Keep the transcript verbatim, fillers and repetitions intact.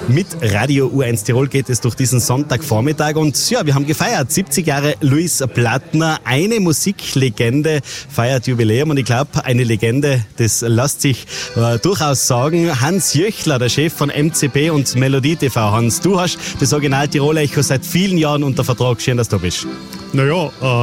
Mit Radio U eins Tirol geht es durch diesen Sonntagvormittag und ja, wir haben gefeiert. siebzig Jahre Luis Plattner, eine Musiklegende feiert Jubiläum und ich glaube, eine Legende, das lässt sich äh, durchaus sagen. Hans Jöchler, der Chef von M C P und Melodie T V. Hans, du hast das Original Tirol Echo seit vielen Jahren unter Vertrag. Schön, dass du bist. Naja, äh